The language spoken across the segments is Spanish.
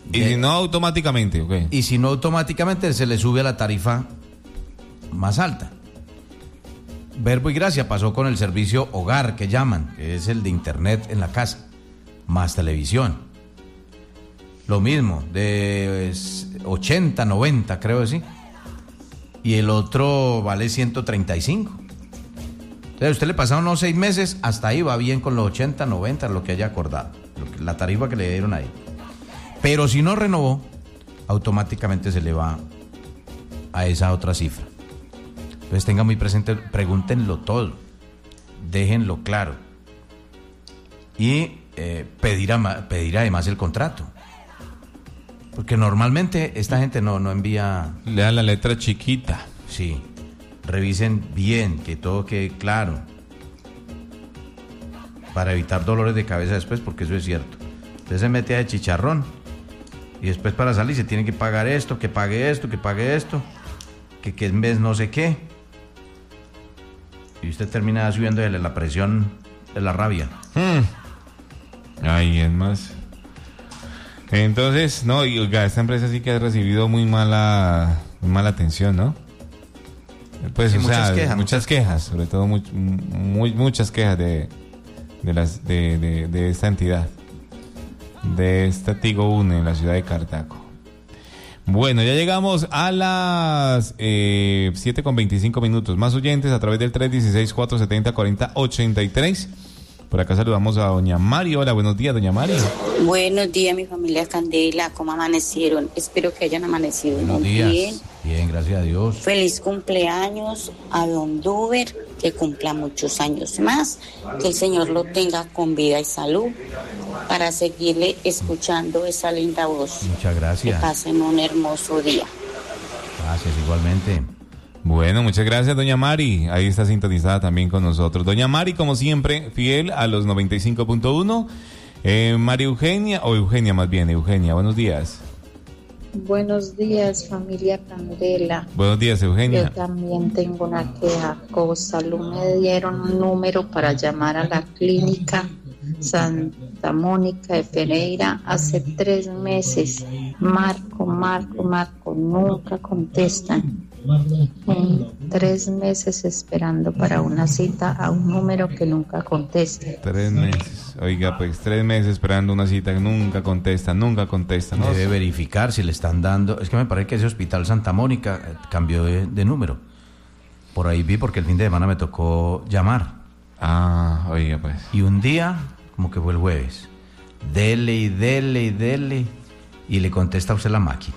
Y si no, automáticamente, ok. Y si no, automáticamente se le sube a la tarifa más alta. Verbo y Gracia pasó con el servicio hogar, que llaman, que es el de internet en la casa, más televisión. Lo mismo, de 80, 90, creo que sí. Y el otro vale 135. Entonces, usted le pasa unos 6 meses, hasta ahí va bien con los 80, 90, lo que haya acordado, la tarifa que le dieron ahí. Pero si no renovó, automáticamente se le va a esa otra cifra. Entonces tenga muy presente, pregúntenlo todo, déjenlo claro. Y pedir además el contrato. Porque normalmente esta gente no envía... Le da la letra chiquita. Sí, revisen bien, que todo quede claro. Para evitar dolores de cabeza después, porque eso es cierto. Usted se mete a chicharrón y después para salir se tiene que pagar esto, que pague esto, que en vez no sé qué. Y usted termina subiéndole la presión de la rabia. Ay, es más. Entonces, no, y oiga, esta empresa sí que ha recibido muy mala atención, ¿no? Pues, sí, muchas quejas, sobre todo muchas quejas de esta entidad, de esta Tigo Une en la ciudad de Cartago. Bueno, ya llegamos a las 7:25. Más oyentes a través del 316-470-4083. Por acá saludamos a doña Mari. Hola, buenos días, doña Mari. Buenos días, mi familia Candela. ¿Cómo amanecieron? Espero que hayan amanecido muy bien. Bien, gracias a Dios. Feliz cumpleaños a don Duber, que cumpla muchos años más, que el Señor lo tenga con vida y salud, para seguirle escuchando esa linda voz. Muchas gracias. Que pasen un hermoso día. Gracias, igualmente. Bueno, muchas gracias, doña Mari. Ahí está sintonizada también con nosotros. Doña Mari, como siempre, fiel a los 95.1. María Eugenia, o Eugenia más bien, Eugenia, buenos días. Buenos días, familia Candela. Buenos días, Eugenia. Yo también tengo una queja. Salud me dieron un número para llamar a la clínica Santa Mónica de Pereira hace 3 meses. Marco, nunca contestan. 3 meses esperando para una cita a un número que nunca contesta. 3 meses. Oiga, pues 3 meses esperando una cita que nunca contesta, ¿no? Debe verificar si le están dando. Es que me parece que ese hospital Santa Mónica cambió de número. Por ahí vi, porque el fin de semana me tocó llamar. Oiga, pues. Y un día, como que fue el jueves, dele, y le contesta a usted la máquina.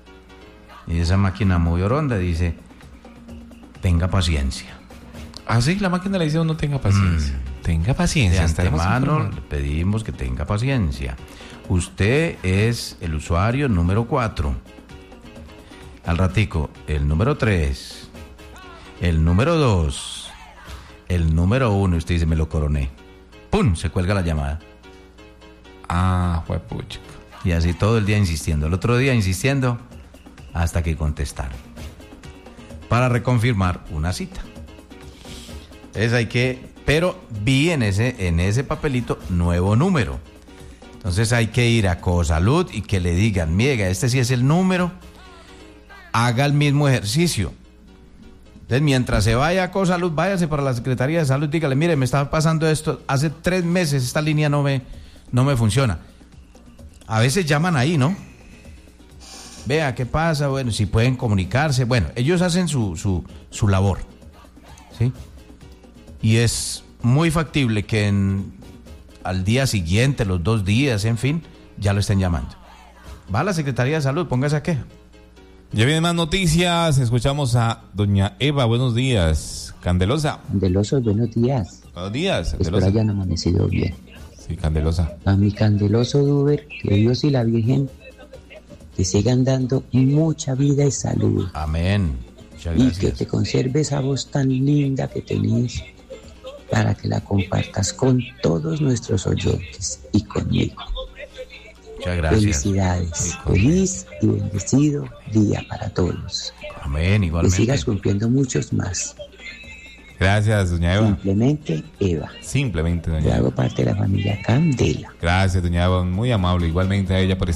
Y esa máquina muy oronda dice: tenga paciencia. Sí, la máquina le dice: no tenga paciencia. Tenga paciencia. De antemano le pedimos que tenga paciencia. Usted es el usuario número 4. Al ratico, el número 3, el número 2, el número 1. Y usted dice: me lo coroné. ¡Pum! Se cuelga la llamada. Fue pucho. Y así todo el día insistiendo. El otro día insistiendo hasta que contestaron, para reconfirmar una cita. Entonces pero vi en ese papelito nuevo número. Entonces hay que ir a Cosalud y que le digan: mire, este sí es el número, haga el mismo ejercicio. Entonces, mientras se vaya a Cosalud, váyase para la Secretaría de Salud, dígale: mire, me está pasando esto, hace 3 meses esta línea no me funciona. A veces llaman ahí, ¿no? Vea qué pasa, bueno, si pueden comunicarse. Bueno, ellos hacen su labor, ¿sí? Y es muy factible que al día siguiente, los 2 días, en fin, ya lo estén llamando. Va a la Secretaría de Salud, póngase a queja. Ya vienen más noticias. Escuchamos a doña Eva. Buenos días, Candelosa. Candeloso, buenos días. Buenos días, Candelosa. Espero hayan amanecido bien. Sí, Candelosa. A mi candeloso Duber, que Dios y la Virgen te sigan dando mucha vida y salud. Amén. Muchas gracias. Y que te conserve esa voz tan linda que tenés, para que la compartas con todos nuestros oyentes y conmigo. Muchas gracias. Felicidades. Feliz y bendecido día para todos. Amén, igualmente. Que sigas cumpliendo muchos más. Gracias, doña Eva. Simplemente Eva. Simplemente, doña Yo Eva. hago parte de la familia Candela. Gracias, doña Eva. Muy amable. Igualmente a ella por